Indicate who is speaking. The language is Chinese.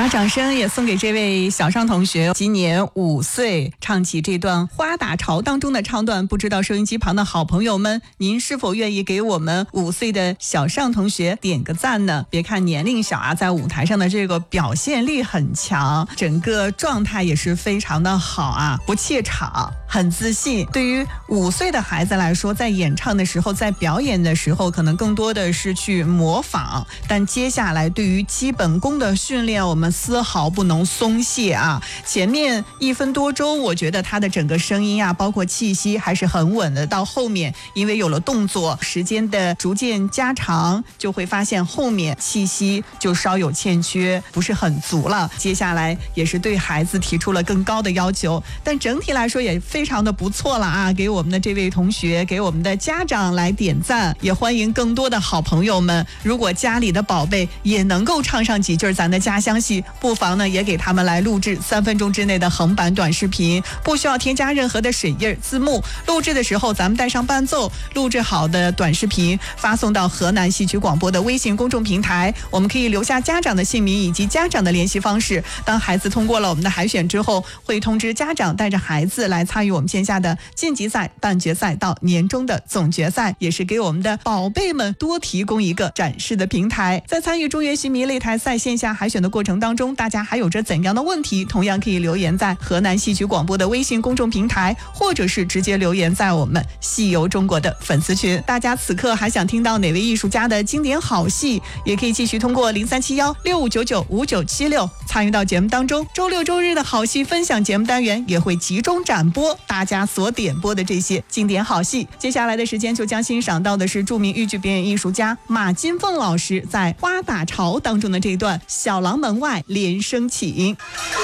Speaker 1: 掌声也送给这位小尚同学，今年5岁，唱起这段《花打潮》当中的唱段，不知道收音机旁的好朋友们，您是否愿意给我们5岁的小尚同学点个赞呢？别看年龄小啊，在舞台上的这个表现力很强，整个状态也是非常的好啊，不怯场，很自信。对于5岁的孩子来说，在演唱的时候，在表演的时候，可能更多的是去模仿，但接下来对于基本功的训练，我们丝毫不能松懈啊！前面1分多钟，我觉得他的整个声音啊，包括气息还是很稳的。到后面，因为有了动作，时间的逐渐加长，就会发现后面气息就稍有欠缺，不是很足了。接下来也是对孩子提出了更高的要求，但整体来说也非常的不错了啊！给我们的这位同学，给我们的家长来点赞，也欢迎更多的好朋友们，如果家里的宝贝也能够唱上几句咱的家乡戏，不妨呢也给他们来录制3分钟之内的横版短视频，不需要添加任何的水印字幕，录制的时候咱们带上伴奏，录制好的短视频发送到河南戏曲广播的微信公众平台，我们可以留下家长的姓名以及家长的联系方式，当孩子通过了我们的海选之后，会通知家长带着孩子来参与我们线下的晋级赛、半决赛到年终的总决赛，也是给我们的宝贝们多提供一个展示的平台。在参与中原戏迷擂台赛线下海选的过程当中，大家还有着怎样的问题，同样可以留言在河南戏曲广播的微信公众平台，或者是直接留言在我们戏游中国的粉丝群。大家此刻还想听到哪位艺术家的经典好戏，也可以继续通过0371659956参与到节目当中。周六周日的好戏分享节目单元也会集中展播大家所点播的这些经典好戏。接下来的时间就将欣赏到的是著名豫剧表演艺术家马金凤老师在《花打潮》当中的这一段《小郎门外连声请》。